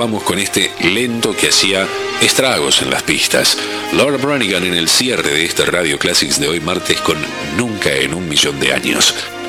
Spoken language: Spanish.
vamos con este lento que hacía estragos en las pistas. Laura Branigan en el cierre de este Radio Classics de hoy martes con Nunca en un millón de años.